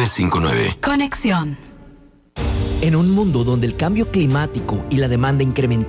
359. Conexión. En un mundo donde el cambio climático y la demanda incrementan